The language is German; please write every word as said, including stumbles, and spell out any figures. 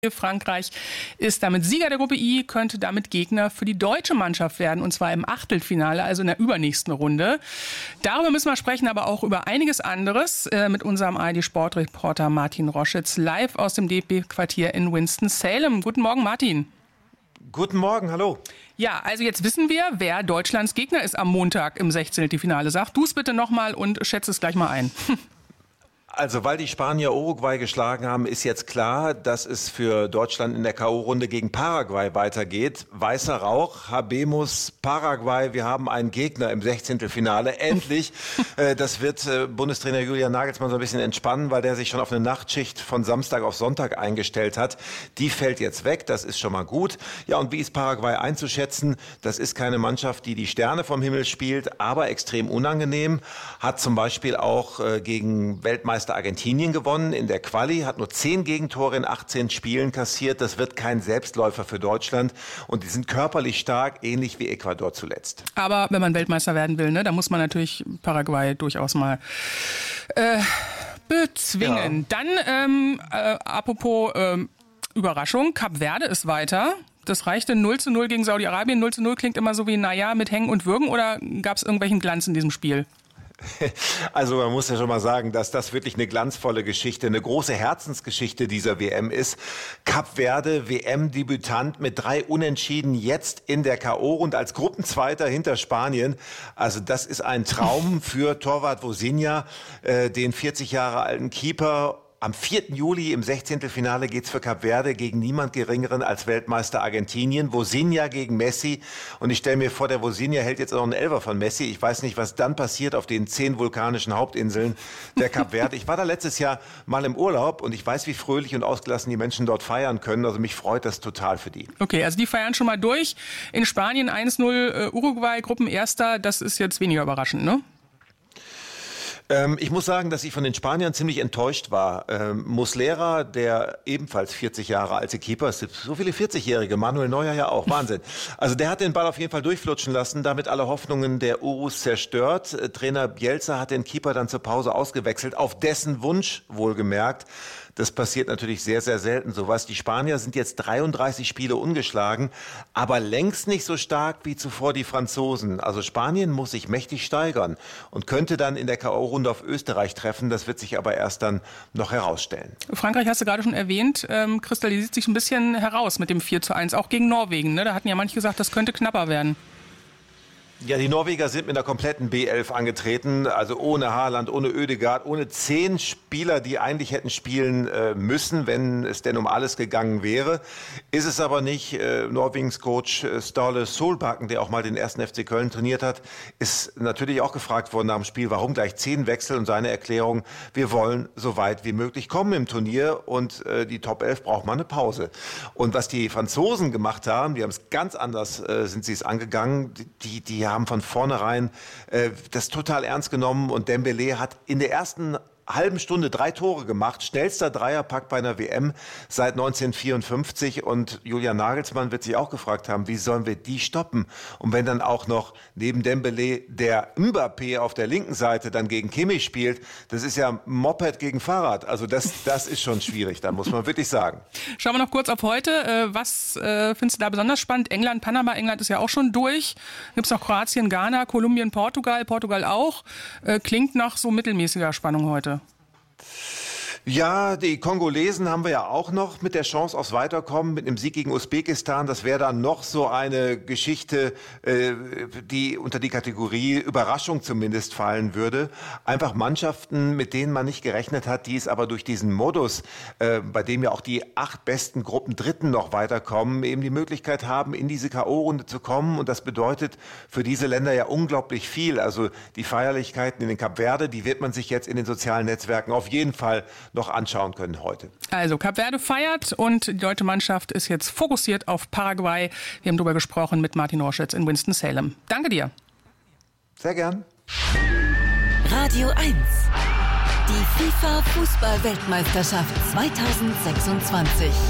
Frankreich ist damit Sieger der Gruppe I, könnte damit Gegner für die deutsche Mannschaft werden, und zwar im Achtelfinale, also in der übernächsten Runde. Darüber müssen wir sprechen, aber auch über einiges anderes äh, mit unserem A R D-Sportreporter Martin Roschitz, live aus dem D F B-Quartier in Winston-Salem. Guten Morgen, Martin. Guten Morgen, hallo. Ja, also jetzt wissen wir, wer Deutschlands Gegner ist am Montag im Sechzehntelfinale. Sag du es bitte nochmal und schätze es gleich mal ein. Also, weil die Spanier Uruguay geschlagen haben, ist jetzt klar, dass es für Deutschland in der K O-Runde gegen Paraguay weitergeht. Weißer Rauch, Habemus, Paraguay, wir haben einen Gegner im Sechzehntelfinale. Endlich. Das wird Bundestrainer Julian Nagelsmann so ein bisschen entspannen, weil der sich schon auf eine Nachtschicht von Samstag auf Sonntag eingestellt hat. Die fällt jetzt weg, das ist schon mal gut. Ja, und wie ist Paraguay einzuschätzen? Das ist keine Mannschaft, die die Sterne vom Himmel spielt, aber extrem unangenehm. Hat zum Beispiel auch gegen Weltmeister Argentinien gewonnen in der Quali, hat nur zehn Gegentore in achtzehn Spielen kassiert. Das wird kein Selbstläufer für Deutschland. Und die sind körperlich stark, ähnlich wie Ecuador zuletzt. Aber wenn man Weltmeister werden will, ne, da muss man natürlich Paraguay durchaus mal äh, bezwingen. Ja. Dann, ähm, äh, apropos ähm, Überraschung, Kap Verde ist weiter. Das reichte null zu null gegen Saudi-Arabien. null zu null klingt immer so wie, naja, mit Hängen und Würgen. Oder gab es irgendwelchen Glanz in diesem Spiel? Also man muss ja schon mal sagen, dass das wirklich eine glanzvolle Geschichte, eine große Herzensgeschichte dieser W M ist. Kap Verde, W M-Debütant mit drei Unentschieden, jetzt in der K O-Runde als Gruppenzweiter hinter Spanien. Also das ist ein Traum für Torwart Vozinha, äh, den vierzig Jahre alten Keeper. Am vierten Juli im Sechzehntelfinale geht's für Kap Verde gegen niemand Geringeren als Weltmeister Argentinien. Vozinha gegen Messi. Und ich stelle mir vor, der Vozinha hält jetzt auch noch einen Elfer von Messi. Ich weiß nicht, was dann passiert auf den zehn vulkanischen Hauptinseln der Kap Verde. Ich war da letztes Jahr mal im Urlaub und ich weiß, wie fröhlich und ausgelassen die Menschen dort feiern können. Also mich freut das total für die. Okay, also die feiern schon mal durch. In Spanien eins null äh, Uruguay, Gruppenerster. Das ist jetzt weniger überraschend, ne? Ich muss sagen, dass ich von den Spaniern ziemlich enttäuscht war. Ähm, Muslera, der ebenfalls vierzig Jahre alte Keeper ist, so viele vierzigjährige, Manuel Neuer ja auch, Wahnsinn. Also der hat den Ball auf jeden Fall durchflutschen lassen, damit alle Hoffnungen der Urus zerstört. Äh, Trainer Bielsa hat den Keeper dann zur Pause ausgewechselt, auf dessen Wunsch wohlgemerkt. Das passiert natürlich sehr, sehr selten sowas. Die Spanier sind jetzt dreiunddreißig Spiele ungeschlagen, aber längst nicht so stark wie zuvor die Franzosen. Also Spanien muss sich mächtig steigern und könnte dann in der K O-Runde auf Österreich treffen. Das wird sich aber erst dann noch herausstellen. Frankreich hast du gerade schon erwähnt, ähm, kristallisiert sich ein bisschen heraus mit dem vier zu eins, auch gegen Norwegen. Ne? Da hatten ja manche gesagt, das könnte knapper werden. Ja, die Norweger sind mit einer kompletten B elf angetreten, also ohne Haaland, ohne Ødegaard, ohne zehn Spieler, die eigentlich hätten spielen äh, müssen, wenn es denn um alles gegangen wäre. Ist es aber nicht. Äh, Norwegens Coach äh, Ståle Solbakken, der auch mal den ersten F C Köln trainiert hat, ist natürlich auch gefragt worden nach dem Spiel, warum gleich zehn Wechsel, und seine Erklärung: Wir wollen so weit wie möglich kommen im Turnier und äh, die Top elf braucht mal eine Pause. Und was die Franzosen gemacht haben, die haben es ganz anders, äh, sind sie es angegangen, die, die haben von vornherein äh, das total ernst genommen, und Dembélé hat in der ersten halben Stunde drei Tore gemacht, schnellster Dreierpack bei einer W M seit neunzehnhundertvierundfünfzig, und Julian Nagelsmann wird sich auch gefragt haben, wie sollen wir die stoppen? Und wenn dann auch noch neben Dembélé der Mbappé auf der linken Seite dann gegen Kimmich spielt, das ist ja Moped gegen Fahrrad, also das, das ist schon schwierig, da muss man wirklich sagen. Schauen wir noch kurz auf heute, was äh, findest du da besonders spannend? England, Panama, England ist ja auch schon durch, gibt es noch Kroatien, Ghana, Kolumbien, Portugal, Portugal auch, äh, klingt nach so mittelmäßiger Spannung heute. Ja, die Kongolesen haben wir ja auch noch mit der Chance aufs Weiterkommen, mit einem Sieg gegen Usbekistan. Das wäre dann noch so eine Geschichte, äh, die unter die Kategorie Überraschung zumindest fallen würde. Einfach Mannschaften, mit denen man nicht gerechnet hat, die es aber durch diesen Modus, äh, bei dem ja auch die acht besten Gruppen Dritten noch weiterkommen, eben die Möglichkeit haben, in diese K O-Runde zu kommen. Und das bedeutet für diese Länder ja unglaublich viel. Also die Feierlichkeiten in den Kap Verde, die wird man sich jetzt in den sozialen Netzwerken auf jeden Fall noch anschauen können heute. Also Kap Verde feiert und die deutsche Mannschaft ist jetzt fokussiert auf Paraguay. Wir haben darüber gesprochen mit Martin Roschitz in Winston-Salem. Danke dir. Sehr gern. Radio eins. Die FIFA-Fußball-Weltmeisterschaft zweitausendsechsundzwanzig.